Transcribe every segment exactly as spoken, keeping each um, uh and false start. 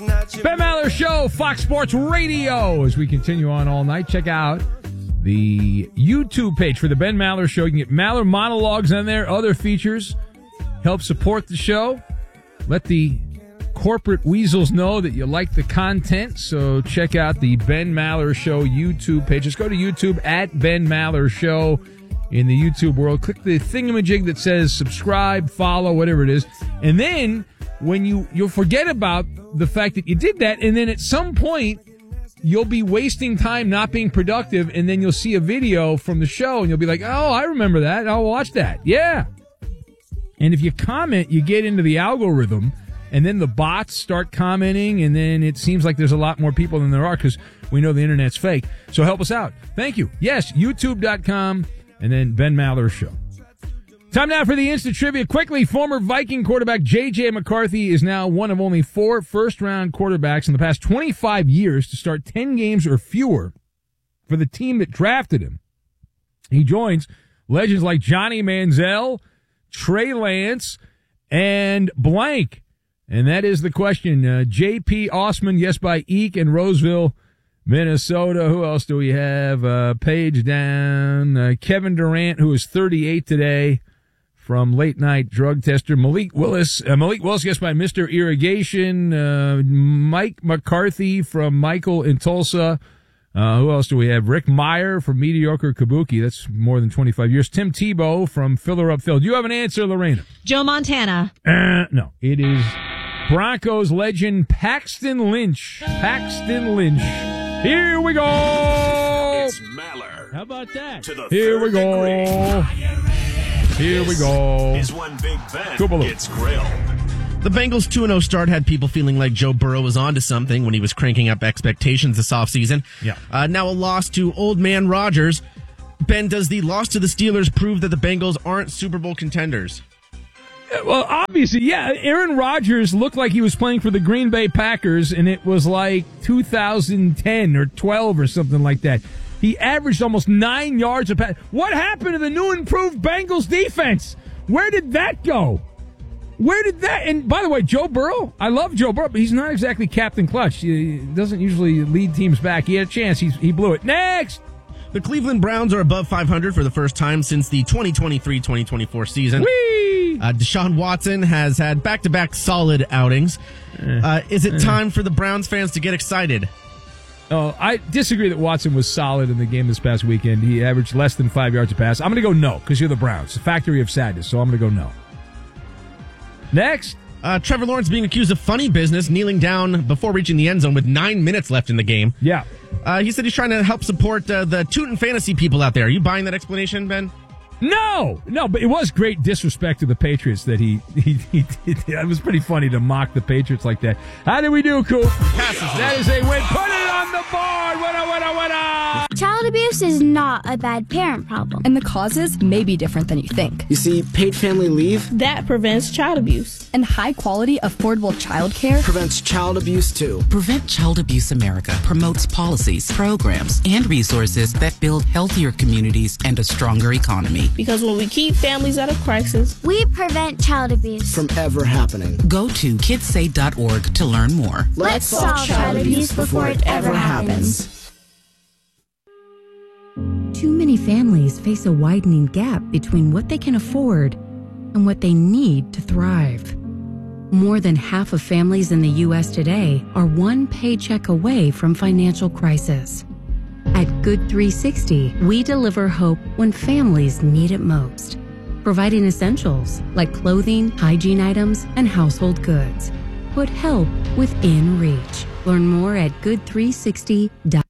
Ben Maller Show, Fox Sports Radio. As we continue on all night, check out the YouTube page for the Ben Maller Show. You can get Maller monologues on there, other features. Help support the show. Let the corporate weasels know that you like the content. So check out the Ben Maller Show YouTube page. Just go to YouTube at Ben Maller Show in the YouTube world. Click the thingamajig that says subscribe, follow, whatever it is. And then when you, you'll forget about the fact that you did that, and then at some point, you'll be wasting time not being productive, and then you'll see a video from the show, and you'll be like, oh, I remember that. I'll watch that. Yeah. And if you comment, you get into the algorithm, and then the bots start commenting, and then it seems like there's a lot more people than there are because we know the internet's fake. So help us out. Thank you. Yes, YouTube dot com, and then Ben Maller Show. Time now for the instant trivia. Quickly, former Viking quarterback J J. McCarthy is now one of only four first-round quarterbacks in the past twenty-five years to start ten games or fewer for the team that drafted him. He joins legends like Johnny Manziel, Trey Lance, and blank. And that is the question. Uh, J P. Osman, yes, by Eek in Roseville, Minnesota. Who else do we have? Uh, page down. Uh, Kevin Durant, who is thirty-eight today, from late night drug tester. Malik Willis, uh, Malik Willis, yes, by Mister Irrigation. Uh, Mike McCarthy from Michael in Tulsa. Uh, who else do we have? Rick Meyer from Mediocre Kabuki. That's more than twenty-five years. Tim Tebow from Filler Up Phil. Do you have an answer, Lorena? Joe Montana. Uh, no, it is Broncos legend Paxton Lynch. Paxton Lynch. Here we go. It's Maller. How about that? To the Here we go. Degree. Here we go. Is when Big Ben Kubaloo. gets grilled. The Bengals two and oh start had people feeling like Joe Burrow was onto something when he was cranking up expectations this offseason. Yeah. Uh, now a loss to Old Man Rodgers. Ben, does the loss to the Steelers prove that the Bengals aren't Super Bowl contenders? Well, obviously, yeah. Aaron Rodgers looked like he was playing for the Green Bay Packers, and it was like two thousand ten or twelve or something like that. He averaged almost nine yards a pass. What happened to the new improved Bengals defense? Where did that go? Where did that? And by the way, Joe Burrow, I love Joe Burrow, but he's not exactly Captain Clutch. He doesn't usually lead teams back. He had a chance. He's, he blew it. Next! The Cleveland Browns are above five hundred for the first time since the twenty twenty-three twenty twenty-four season. Whee! Uh, Deshaun Watson has had back-to-back solid outings. Uh, is it time for the Browns fans to get excited? Oh, I disagree that Watson was solid in the game this past weekend. He averaged less than five yards a pass. I'm going to go no, because you're the Browns. It's a factory of sadness, so I'm going to go no. Next. Uh, Trevor Lawrence being accused of funny business, kneeling down before reaching the end zone with nine minutes left in the game. Yeah. Uh, he said he's trying to help support uh, the Tootin' Fantasy people out there. Are you buying that explanation, Ben? No, no, but it was great disrespect to the Patriots that he he, he did. It was pretty funny to mock the Patriots like that. How did we do, Coop? Passes. That is a win. Put it on the board. Winner, winner, winner. Child abuse is not a bad parent problem. And the causes may be different than you think. You see, paid family leave that prevents child abuse. And high-quality, affordable child care prevents child abuse, too. Prevent Child Abuse America promotes policies, programs, and resources that build healthier communities and a stronger economy. Because when we keep families out of crisis, we prevent child abuse from ever happening. Go to kids say dot org to learn more. Let's, Let's solve child, child abuse before it ever happens. Too many families face a widening gap between what they can afford and what they need to thrive. More than half of families in the U S today are one paycheck away from financial crisis. At Good three sixty, we deliver hope when families need it most, providing essentials like clothing, hygiene items, and household goods. Put help within reach. Learn more at good three sixty dot com.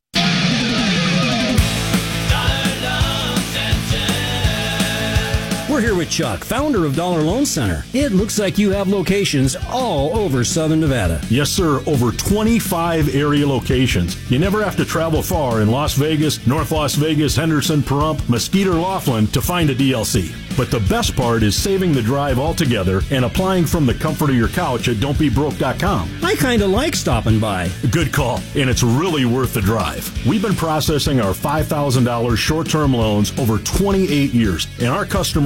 We're here with Chuck, founder of Dollar Loan Center. It looks like you have locations all over Southern Nevada. Yes, sir. Over twenty-five area locations. You never have to travel far in Las Vegas, North Las Vegas, Henderson, Pahrump, Mesquite, or Laughlin to find a D L C. But the best part is saving the drive altogether and applying from the comfort of your couch at don't be broke dot com. I kind of like stopping by. Good call, and it's really worth the drive. We've been processing our five thousand dollars short-term loans over twenty-eight years, and our customers just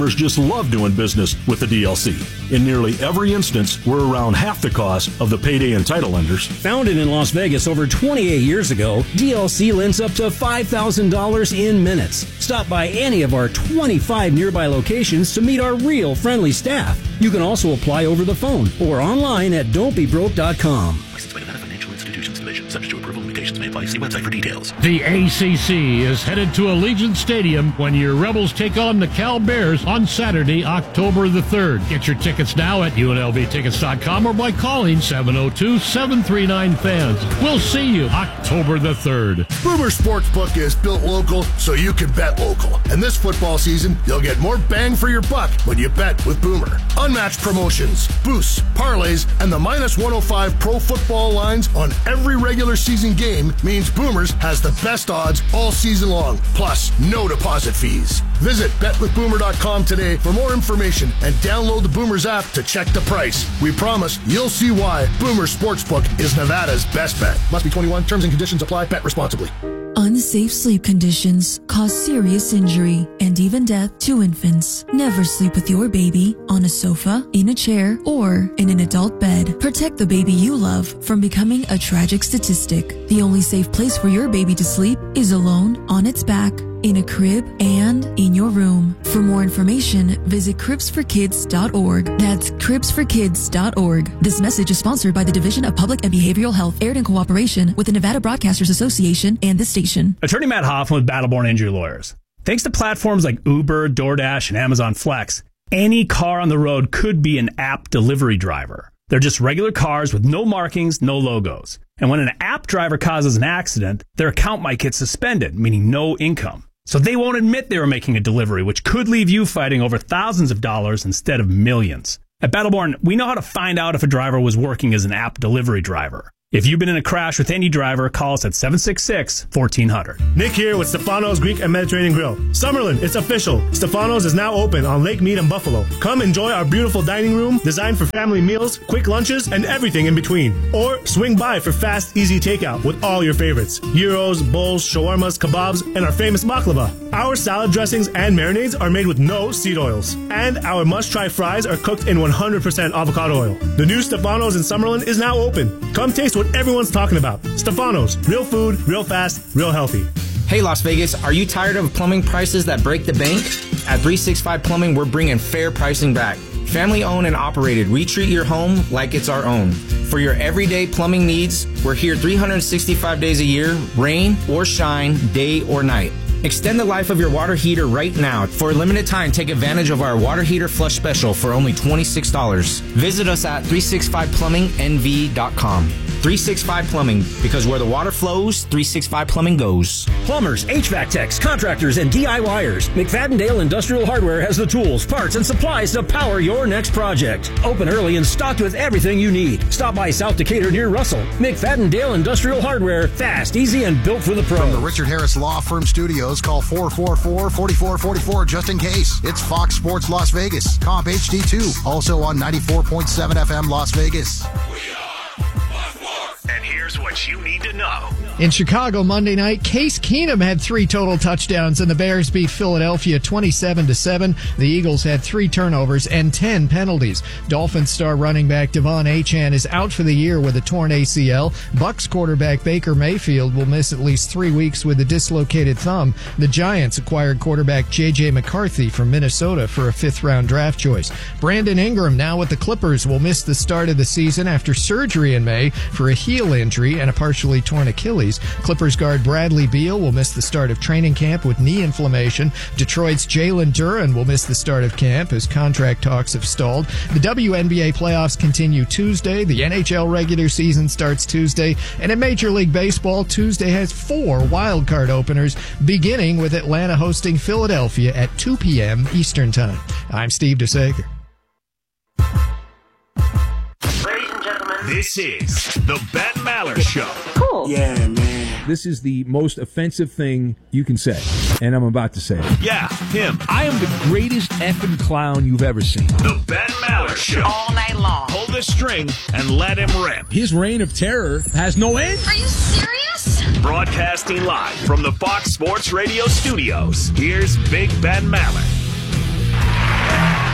love doing business with the D L C. In nearly every instance, we're around half the cost of the payday and title lenders. Founded in Las Vegas over twenty-eight years ago, D L C lends up to five thousand dollars in minutes. Stop by any of our twenty-five nearby locations to meet our real friendly staff. You can also apply over the phone or online at don't be broke dot com. Licensed by Nevada Financial Institutions Division. Subject to approval. Limitations may apply. See website for details. The A C C is headed to Allegiant Stadium when your Rebels take on the Cal Bears on Saturday, October the third. Get your tickets now at U N L V tickets dot com or by calling seven oh two, seven three nine, fans. We'll see you October the third. Boomer Sportsbook is built local so you can bet local. And this football season, you'll get more bang for your buck when you bet with Boomer. Unmatched promotions, boosts, parlays, and the minus one oh five pro football lines on every regular season game means Boomers has the best odds all season long, plus no deposit fees. Visit bet with boomer dot com today for more information and download the Boomers app to check the price. We promise you'll see why Boomer Sportsbook is Nevada's best bet. Must be twenty-one. Terms and conditions apply. Bet responsibly. Unsafe sleep conditions cause serious injury and even death to infants. Never sleep with your baby on a sofa, in a chair, or in an adult bed. Protect the baby you love from becoming a tragic statistic. The only safe place for your baby to sleep is alone, on its back, in a crib, and in your room. For more information, visit cribs for kids dot org. That's cribs for kids dot org. This message is sponsored by the Division of Public and Behavioral Health, aired in cooperation with the Nevada Broadcasters Association and this station. Attorney Matt Hoffman with Battleborn Injury Lawyers. Thanks to platforms like Uber, DoorDash, and Amazon Flex, any car on the road could be an app delivery driver. They're just regular cars with no markings, no logos. And when an app driver causes an accident, their account might get suspended, meaning no income. So they won't admit they were making a delivery, which could leave you fighting over thousands of dollars instead of millions. At Battleborn, we know how to find out if a driver was working as an app delivery driver. If you've been in a crash with any driver, call us at seven six six, one four zero zero. Nick here with Stefano's Greek and Mediterranean Grill. Summerlin, it's official. Stefano's is now open on Lake Mead and Buffalo. Come enjoy our beautiful dining room designed for family meals, quick lunches, and everything in between. Or swing by for fast, easy takeout with all your favorites. Gyros, bowls, shawarmas, kebabs, and our famous baklava. Our salad dressings and marinades are made with no seed oils. And our must-try fries are cooked in one hundred percent avocado oil. The new Stefano's in Summerlin is now open. Come taste what everyone's talking about. Stefano's, real food, real fast, real healthy. Hey Las Vegas, are you tired of plumbing prices that break the bank? At three sixty-five Plumbing, we're bringing fair pricing back. Family owned and operated, we treat your home like it's our own. For your everyday plumbing needs, we're here three hundred sixty-five days a year, rain or shine, day or night. Extend the life of your water heater right now. For a limited time, take advantage of our water heater flush special for only twenty-six dollars. Visit us at three sixty-five plumbing N V dot com. three sixty-five Plumbing, because where the water flows, three sixty-five Plumbing goes. Plumbers, H V A C techs, contractors, and D I Y ers. McFadden-Dale Industrial Hardware has the tools, parts, and supplies to power your next project. Open early and stocked with everything you need. Stop by South Decatur near Russell. McFadden-Dale Industrial Hardware. Fast, easy, and built for the pros. From the Richard Harris Law Firm Studios, call four four four, four four four four just in case. It's Fox Sports Las Vegas. Comp H D two. Also on ninety-four point seven F M Las Vegas. And here's what you need to know. In Chicago Monday night, Case Keenum had three total touchdowns, and the Bears beat Philadelphia twenty-seven to seven. The Eagles had three turnovers and ten penalties. Dolphins star running back Devon Achane is out for the year with a torn A C L. Bucs quarterback Baker Mayfield will miss at least three weeks with a dislocated thumb. The Giants acquired quarterback J J McCarthy from Minnesota for a fifth-round draft choice. Brandon Ingram, now with the Clippers, will miss the start of the season after surgery in May for a heel injury and a partially torn Achilles. Clippers guard Bradley Beal will miss the start of training camp with knee inflammation. Detroit's Jalen Duren will miss the start of camp as contract talks have stalled. The W N B A playoffs continue Tuesday. The N H L regular season starts Tuesday. And in Major League Baseball, Tuesday has four wild card openers, beginning with Atlanta hosting Philadelphia at two p.m. Eastern Time. I'm Steve DeSager. This is the Ben Maller Show. Cool. Yeah, man. This is the most offensive thing you can say, and I'm about to say it. Yeah, him. I am the greatest effing clown you've ever seen. The Ben Maller Show. All night long. Pull the string and let him rip. His reign of terror has no end. Are you serious? Broadcasting live from the Fox Sports Radio studios, here's Big Ben Maller.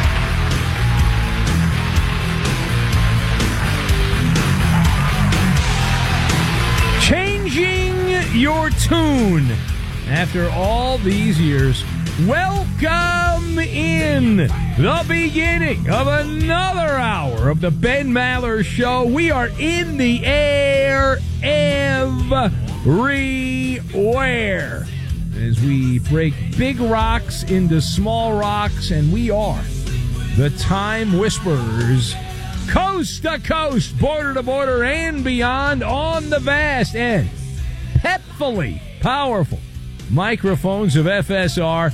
your tune after all these years. Welcome in the beginning of another hour of the Ben Maller Show. We are in the air everywhere as we break big rocks into small rocks, and we are the Time Whisperers, coast to coast, border to border, and beyond on the vast and pepfully powerful microphones of F S R,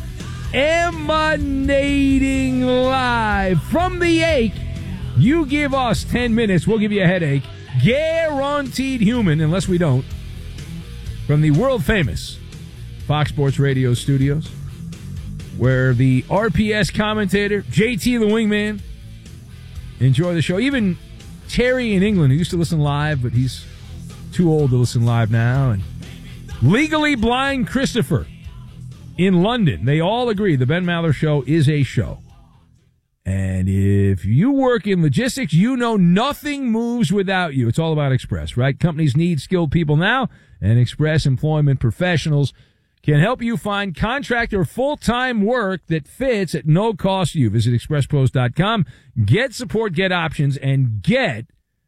emanating live from the Ache. You give us ten minutes, we'll give you a headache. Guaranteed human, unless we don't. From the world-famous Fox Sports Radio studios, where the R P S commentator, J T the Wingman, enjoy the show. Even Terry in England, who used to listen live, but he's too old to listen live now, and Legally Blind Christopher in London, they all agree the Ben Maller Show is a show. And if you work in logistics, you know nothing moves without you. It's all about Express, right? Companies need skilled people now, and Express Employment Professionals can help you find contract or full-time work that fits at no cost to you. Visit express post dot com, get support, get options, and get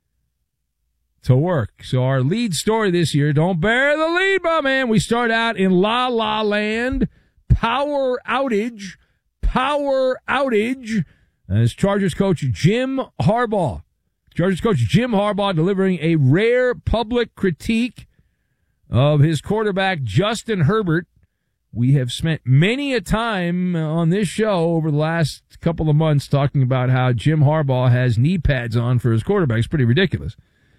to work. So our lead story this year, don't bear the lead, my man. We start out in La La Land. Power outage. Power outage. As Chargers coach Jim Harbaugh. Chargers coach Jim Harbaugh delivering a rare public critique of his quarterback, Justin Herbert. We have spent many a time on this show over the last couple of months talking about how Jim Harbaugh has knee pads on for his quarterback. It's pretty ridiculous.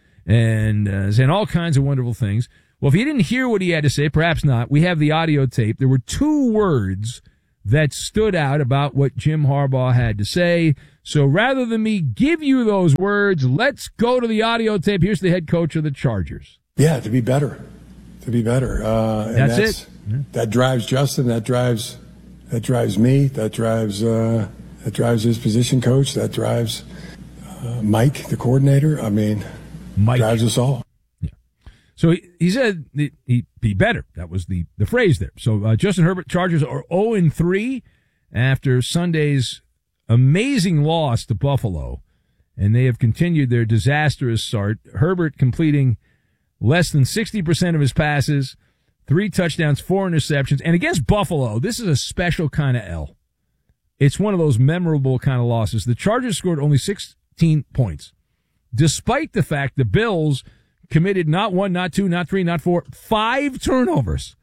And uh, saying all kinds of wonderful things. Well, if you didn't hear what he had to say, perhaps not. We have the audio tape. There were two words that stood out about what Jim Harbaugh had to say. So rather than me give you those words, let's go to the audio tape. Here's the head coach of the Chargers. Yeah, to be better. To be better. Uh, and that's, that's it. Yeah. That drives Justin. That drives that drives me. That drives uh, that drives his position coach. That drives uh, Mike, the coordinator. I mean, Mike drives us all. Yeah. So he, he said he'd be better. That was the, the phrase there. So uh, Justin Herbert, Chargers are oh and three after Sunday's amazing loss to Buffalo, and they have continued their disastrous start. Herbert completing less than sixty percent of his passes, three touchdowns, four interceptions. And against Buffalo, this is a special kind of L. It's one of those memorable kind of losses. The Chargers scored only sixteen points, despite the fact the Bills committed not one, not two, not three, not four, five turnovers.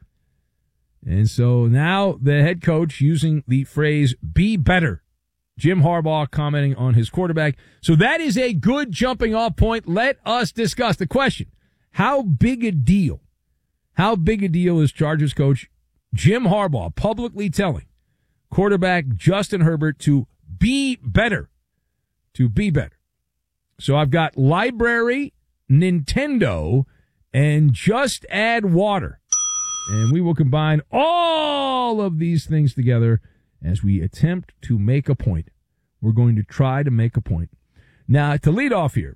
And so now the head coach using the phrase, be better. Jim Harbaugh commenting on his quarterback. So that is a good jumping off point. Let us discuss the question. How big a deal, how big a deal is Chargers coach Jim Harbaugh publicly telling quarterback Justin Herbert to be better, to be better? So I've got library, Nintendo, and just add water. And we will combine all of these things together as we attempt to make a point. We're going to try to make a point. Now, to lead off here,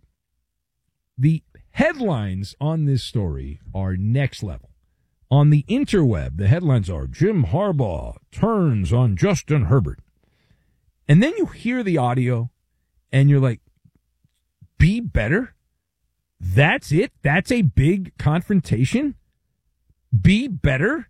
the headlines on this story are next level. On the interweb, the headlines are Jim Harbaugh turns on Justin Herbert. And then you hear the audio and you're like, be better? That's it? That's a big confrontation? Be better?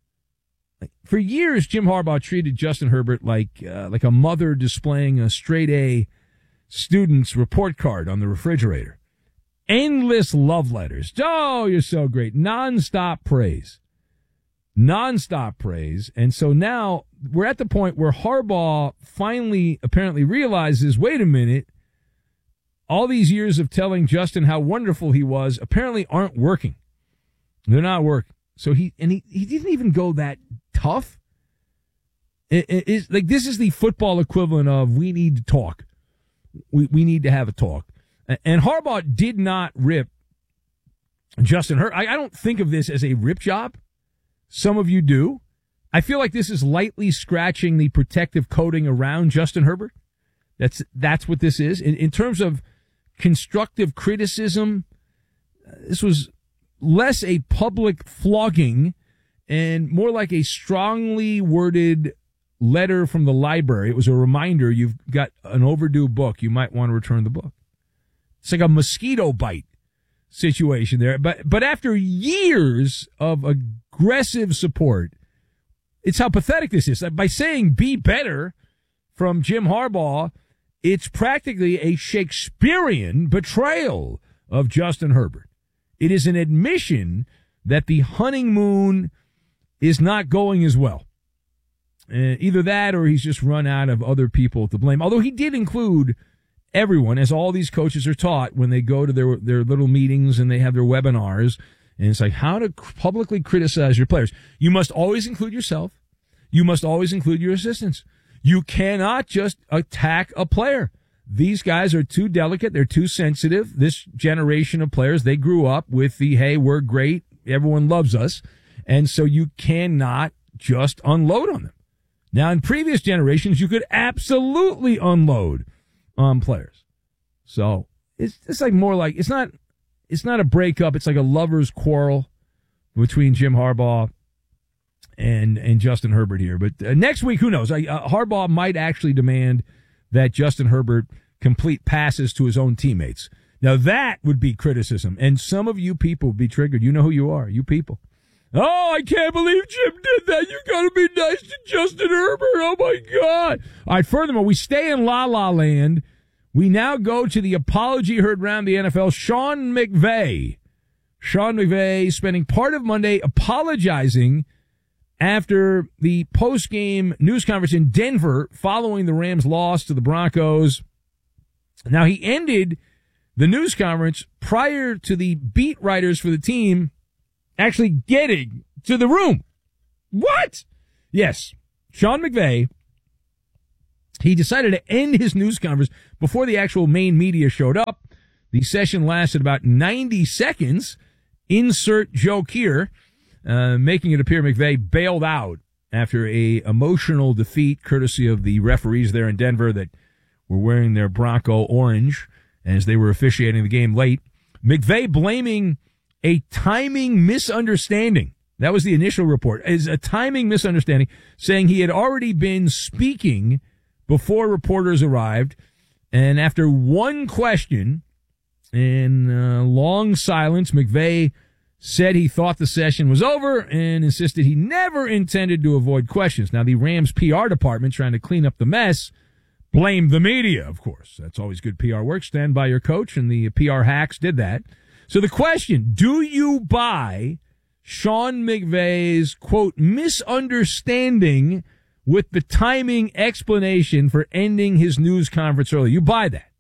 For years, Jim Harbaugh treated Justin Herbert like uh, like a mother displaying a straight-A student's report card on the refrigerator. Endless love letters. Oh, you're so great. Non-stop praise. Non-stop praise. And so now we're at the point where Harbaugh finally apparently realizes, wait a minute, all these years of telling Justin how wonderful he was apparently aren't working. They're not working. So he, and he, he didn't even go that tough. It, it, it's like, this is the football equivalent of we need to talk. We, we need to have a talk. And Harbaugh did not rip Justin Herbert. I, I don't think of this as a rip job. Some of you do. I feel like this is lightly scratching the protective coating around Justin Herbert. That's, that's what this is. In, in terms of constructive criticism, this was less a public flogging and more like a strongly worded letter from the library. It was a reminder you've got an overdue book. You might want to return the book. It's like a mosquito bite situation there. But but after years of aggressive support, it's how pathetic this is. By saying be better from Jim Harbaugh, it's practically a Shakespearean betrayal of Justin Herbert. It is an admission that the honeymoon is not going as well. Uh, either that or he's just run out of other people to blame. Although he did include everyone, as all these coaches are taught when they go to their their little meetings and they have their webinars. And it's like how to publicly criticize your players. You must always include yourself. You must always include your assistants. You cannot just attack a player. These guys are too delicate. They're too sensitive. This generation of players, they grew up with the, hey, we're great. Everyone loves us. And so you cannot just unload on them. Now, in previous generations, you could absolutely unload on players. So it's it's like more like it's not it's not a breakup. It's like a lover's quarrel between Jim Harbaugh and and Justin Herbert here. But uh, next week, who knows? Uh, Harbaugh might actually demand that Justin Herbert complete passes to his own teammates. Now that would be criticism, and some of you people would be triggered. You know who you are, you people. Oh, I can't believe Jim did that. You got to be nice to Justin Herbert. Oh, my God. All right, furthermore, we stay in La-La Land. We now go to the apology heard around the N F L. Sean McVay. Sean McVay spending part of Monday apologizing after the post-game news conference in Denver following the Rams' loss to the Broncos. Now, he ended the news conference prior to the beat writers for the team actually getting to the room. What? Yes. Sean McVay, he decided to end his news conference before the actual main media showed up. The session lasted about ninety seconds. Insert joke here, uh, making it appear McVay bailed out after a emotional defeat courtesy of the referees there in Denver that were wearing their Bronco orange as they were officiating the game late. McVay blaming a timing misunderstanding. That was the initial report. Is a timing misunderstanding, saying he had already been speaking before reporters arrived. And after one question and uh, long silence, McVay said he thought the session was over and insisted he never intended to avoid questions. Now, the Rams P R department, trying to clean up the mess, blamed the media, of course. That's always good P R work. Stand by your coach, and the P R hacks did that. So the question, do you buy Sean McVay's, quote, misunderstanding with the timing explanation for ending his news conference early? You buy that?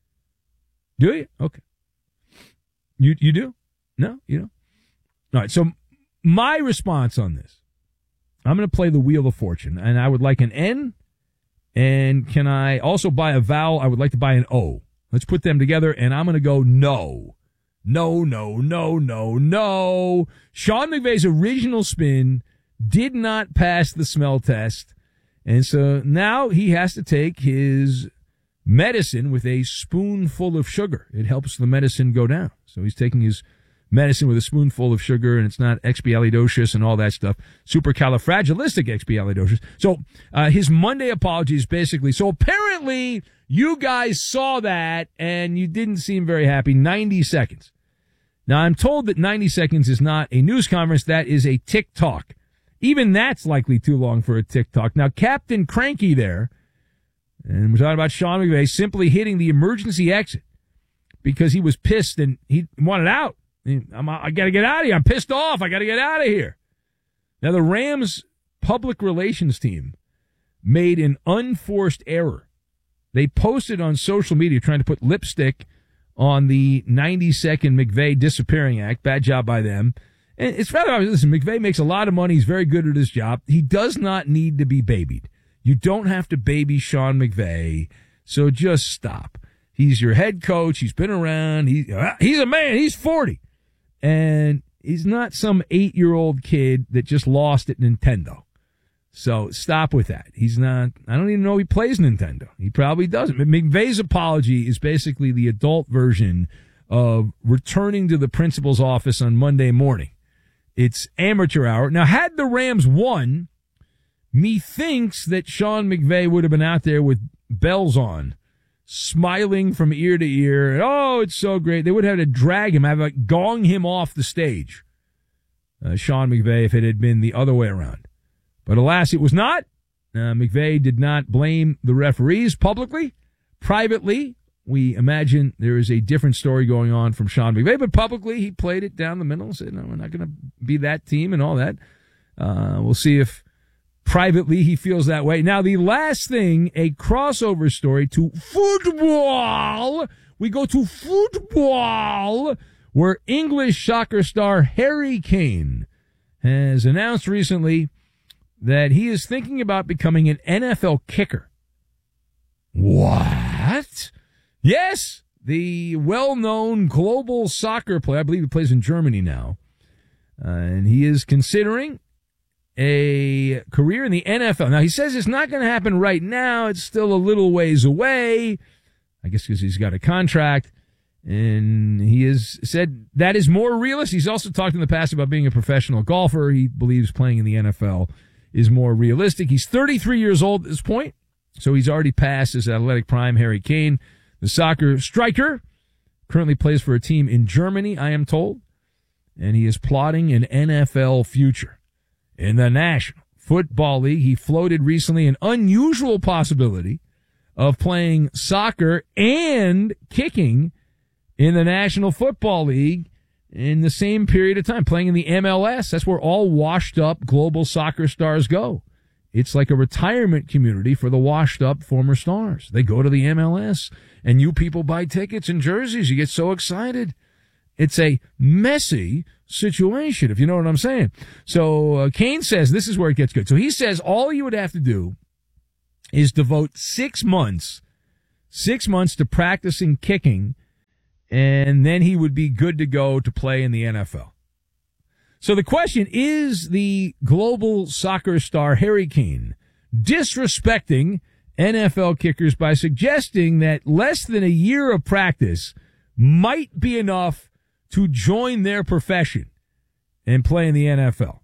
Do you? Okay. You you do? No? You don't? All right, so my response on this, I'm going to play the Wheel of Fortune, and I would like an N, and can I also buy a vowel? I would like to buy an O. Let's put them together, and I'm going to go no. No, no, no, no, no. Sean McVay's original spin did not pass the smell test. And so now he has to take his medicine with a spoonful of sugar. It helps the medicine go down. So he's taking his medicine with a spoonful of sugar, and it's not expialidocious and all that stuff. Supercalifragilisticexpialidocious. So uh, his Monday apology is basically, so apparently you guys saw that and you didn't seem very happy. ninety seconds. Now, I'm told that ninety seconds is not a news conference. That is a TikTok. Even that's likely too long for a TikTok. Now, Captain Cranky there, and we're talking about Sean McVay simply hitting the emergency exit because he was pissed and he wanted out. I'm, I got to get out of here. I'm pissed off. I got to get out of here. Now, the Rams public relations team made an unforced error. They posted on social media trying to put lipstick on the ninety-second McVay disappearing act. Bad job by them. And it's rather obvious. Listen, McVay makes a lot of money. He's very good at his job. He does not need to be babied. You don't have to baby Sean McVay. So just stop. He's your head coach. He's been around. He, he's a man. He's forty. And he's not some eight-year-old kid that just lost at Nintendo. So stop with that. He's not, I don't even know he plays Nintendo. He probably doesn't. McVay's apology is basically the adult version of returning to the principal's office on Monday morning. It's amateur hour. Now, had the Rams won, methinks that Sean McVay would have been out there with bells on, smiling from ear to ear. Oh, it's so great. They would have had to drag him, have like gong him off the stage. Uh, Sean McVay, if it had been the other way around. But alas, it was not. Uh, McVay did not blame the referees publicly. Privately, we imagine there is a different story going on from Sean McVay, but publicly he played it down the middle and said, no, we're not going to be that team and all that. Uh, we'll see if privately he feels that way. Now, the last thing, a crossover story to football. We go to football, where English soccer star Harry Kane has announced recently that he is thinking about becoming an N F L kicker. What? Yes, the well-known global soccer player, I believe he plays in Germany now, uh, and he is considering a career in the N F L. Now, he says it's not going to happen right now. It's still a little ways away, I guess because he's got a contract, and he has said that is more realistic. He's also talked in the past about being a professional golfer. He believes playing in the N F L is more realistic. He's thirty-three years old at this point, so he's already passed his athletic prime. Harry Kane, the soccer striker, currently plays for a team in Germany, I am told, and he is plotting an N F L future. In the National Football League, he floated recently an unusual possibility of playing soccer and kicking in the National Football League in the same period of time, playing in the M L S. That's where all washed-up global soccer stars go. It's like a retirement community for the washed-up former stars. They go to the M L S, and you people buy tickets and jerseys. You get so excited. It's a messy situation, if you know what I'm saying. So uh, Kane says this is where it gets good. So he says all you would have to do is devote six months, six months to practicing kicking, and then he would be good to go to play in the N F L. So the question is, the global soccer star Harry Kane disrespecting N F L kickers by suggesting that less than a year of practice might be enough to join their profession and play in the N F L.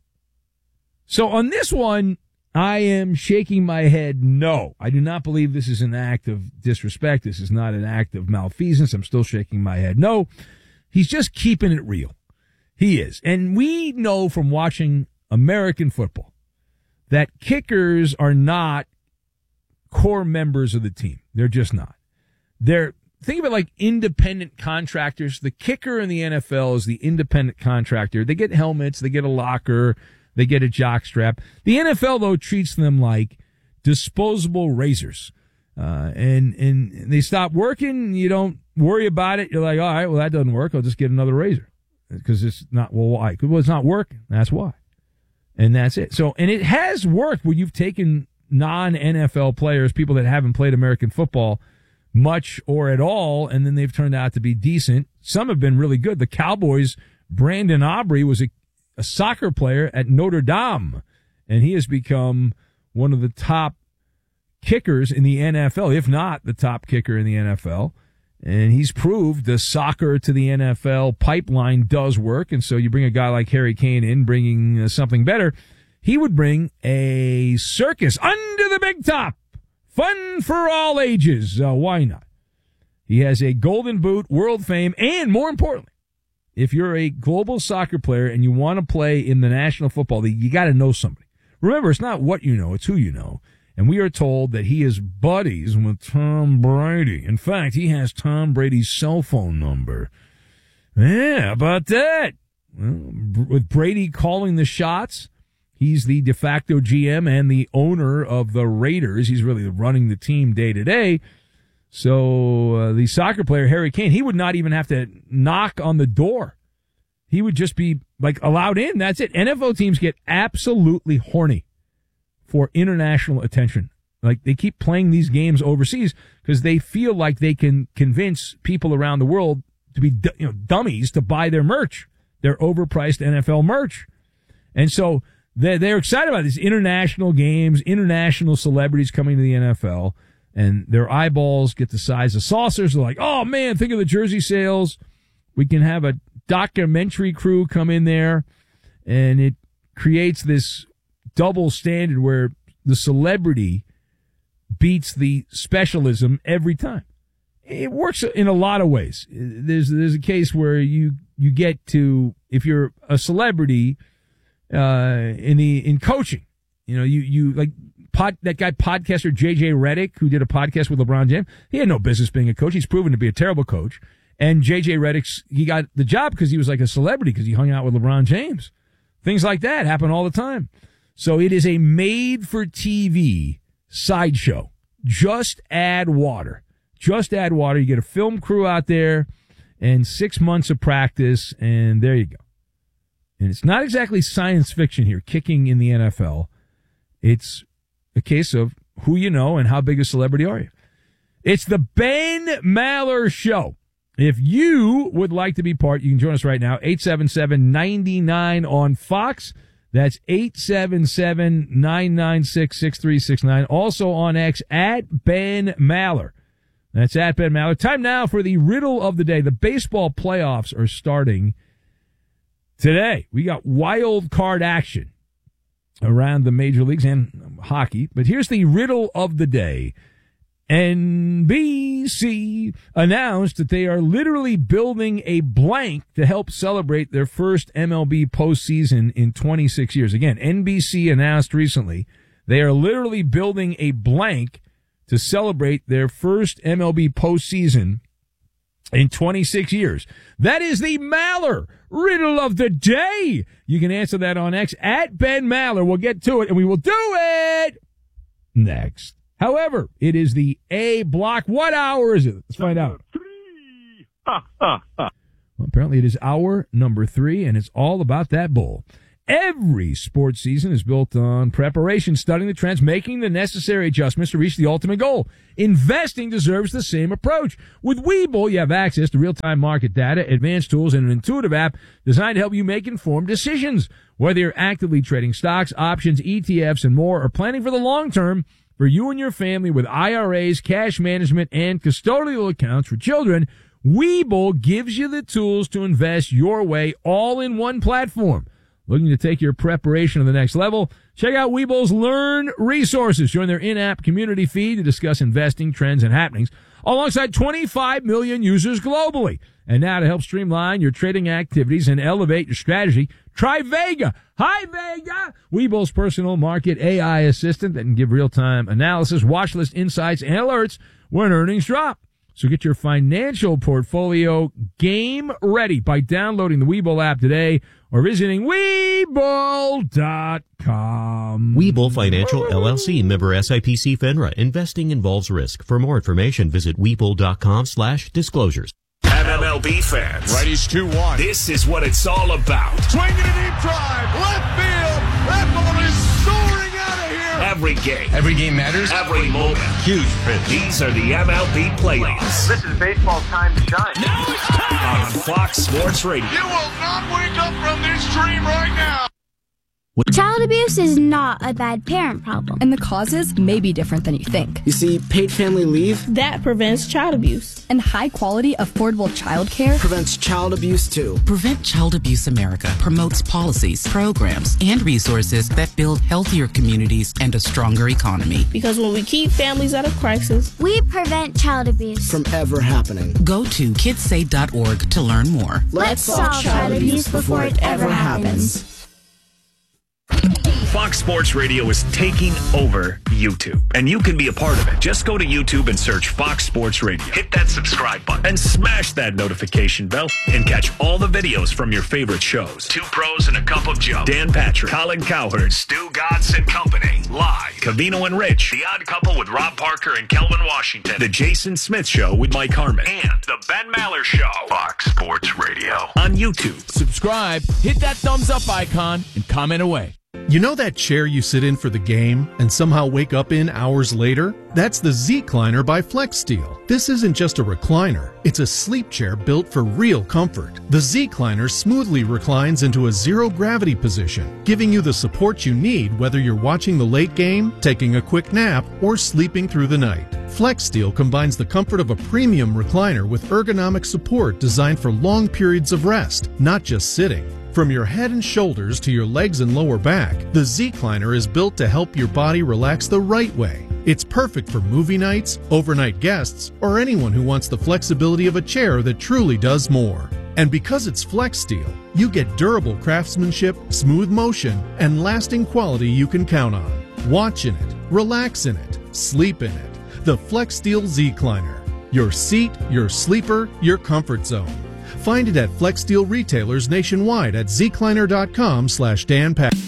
So on this one, I am shaking my head no. I do not believe this is an act of disrespect. This is not an act of malfeasance. I'm still shaking my head no. He's just keeping it real. He is. And we know from watching American football that kickers are not core members of the team. They're just not. They're Think of it like independent contractors. The kicker in the N F L is the independent contractor. They get helmets, they get a locker, they get a jock strap. The N F L, though, treats them like disposable razors. Uh, and, and they stop working, you don't worry about it. You're like, all right, well, that doesn't work. I'll just get another razor. Because it's not, well, why? Well, it's not working. That's why. And that's it. So, and it has worked where you've taken non-N F L players, people that haven't played American football much or at all, and then they've turned out to be decent. Some have been really good. The Cowboys, Brandon Aubrey was a, a soccer player at Notre Dame, and he has become one of the top kickers in the N F L, if not the top kicker in the N F L. And he's proved the soccer to the N F L pipeline does work, and so you bring a guy like Harry Kane in, bringing uh, something better. He would bring a circus under the big top. Fun for all ages. Uh, why not? He has a golden boot, world fame, and more importantly, if you're a global soccer player and you want to play in the National Football League, you got to know somebody. Remember, it's not what you know, it's who you know. And we are told that he is buddies with Tom Brady. In fact, he has Tom Brady's cell phone number. Yeah, how about that? Well, with Brady calling the shots, he's the de facto G M and the owner of the Raiders. He's really running the team day to day. So uh, the soccer player, Harry Kane, he would not even have to knock on the door. He would just be like allowed in. That's it. N F L teams get absolutely horny for international attention. Like they keep playing these games overseas because they feel like they can convince people around the world to be, you know, dummies to buy their merch, their overpriced N F L merch. And so they're, they're excited about these international games, international celebrities coming to the N F L, and their eyeballs get the size of saucers. They're like, oh man, think of the jersey sales. We can have a documentary crew come in there, and it creates this double standard where the celebrity beats the specialism every time. It works in a lot of ways. There's there's a case where you you get to, if you're a celebrity uh, in the in coaching, you know, you you like pod, that guy podcaster J J Redick, who did a podcast with LeBron James. He had no business being a coach. He's proven to be a terrible coach. And J J Redick, he got the job because he was like a celebrity because he hung out with LeBron James. Things like that happen all the time. So it is a made-for-T V sideshow. Just add water. Just add water. You get a film crew out there and six months of practice, and there you go. And it's not exactly science fiction here, kicking in the N F L. It's a case of who you know and how big a celebrity are you. It's the Ben Maller Show. If you would like to be part, you can join us right now, eight seven seven, nine nine on Fox. That's eight seven seven, nine nine six, six three six nine. Also on X, at Ben Maller. That's at Ben Maller. Time now for the riddle of the day. The baseball playoffs are starting today. We got wild card action around the major leagues and hockey. But here's the riddle of the day. N B C announced that they are literally building a blank to help celebrate their first M L B postseason in twenty-six years. Again, N B C announced recently they are literally building a blank to celebrate their first M L B postseason in twenty-six years. That is the Maller riddle of the day. You can answer that on X, at Ben Maller. We'll get to it, and we will do it next. However, it is the A block. What hour is it? Let's find out. Well, apparently it is hour number three, and it's all about that bull. Every sports season is built on preparation, studying the trends, making the necessary adjustments to reach the ultimate goal. Investing deserves the same approach. With Webull, you have access to real-time market data, advanced tools, and an intuitive app designed to help you make informed decisions. Whether you're actively trading stocks, options, E T Fs, and more, or planning for the long term, for you and your family with I R As, cash management, and custodial accounts for children, Webull gives you the tools to invest your way all in one platform. Looking to take your preparation to the next level? Check out Webull's Learn resources. Join their in-app community feed to discuss investing trends and happenings alongside twenty-five million users globally. And now to help streamline your trading activities and elevate your strategy, try Vega. Hi, Vega! Webull's personal market A I assistant that can give real-time analysis, watch list insights, and alerts when earnings drop. So get your financial portfolio game ready by downloading the Webull app today or visiting Webull dot com. Webull Financial, L L C, member S I P C FINRA. Investing involves risk. For more information, visit Webull dot com slash disclosures. M L B fans, righties two one. This is what it's all about. Swinging a deep drive, left field. That ball is soaring out of here. Every game. Every game matters. Every moment. Huge pitch. These are the M L B playoffs. This is baseball's time to shine. Now it's time on Fox Sports Radio. You will not wake up from this dream right now. Child abuse is not a bad parent problem. And the causes may be different than you think. You see, paid family leave that prevents child abuse. And high-quality, affordable child care prevents child abuse, too. Prevent Child Abuse America promotes policies, programs, and resources that build healthier communities and a stronger economy. Because when we keep families out of crisis, we prevent child abuse from ever happening. Go to kids save dot org to learn more. Let's solve child abuse before it ever happens. Fox Sports Radio is taking over YouTube, and you can be a part of it. Just go to YouTube and search Fox Sports Radio. Hit that subscribe button and smash that notification bell and catch all the videos from your favorite shows. Two Pros and a Cup of Joe. Dan Patrick, Colin Cowherd, Stu Godson Company. Live. Cavino and Rich. The Odd Couple with Rob Parker and Kelvin Washington. The Jason Smith Show with Mike Harmon. And The Ben Maller Show. Fox Sports Radio. On YouTube. Subscribe, hit that thumbs up icon, and comment away. You know that chair you sit in for the game and somehow wake up in hours later? That's the Z-Cliner by FlexSteel. This isn't just a recliner, it's a sleep chair built for real comfort. The Z-Cliner smoothly reclines into a zero-gravity position, giving you the support you need whether you're watching the late game, taking a quick nap, or sleeping through the night. FlexSteel combines the comfort of a premium recliner with ergonomic support designed for long periods of rest, not just sitting. From your head and shoulders to your legs and lower back, the Z-Cliner is built to help your body relax the right way. It's perfect for movie nights, overnight guests, or anyone who wants the flexibility of a chair that truly does more. And because it's FlexSteel, you get durable craftsmanship, smooth motion, and lasting quality you can count on. Watch in it, relax in it, sleep in it. The FlexSteel Z-Cliner. Your seat, your sleeper, your comfort zone. Find it at FlexSteel retailers nationwide at zcliner dot com slash Dan Patrick.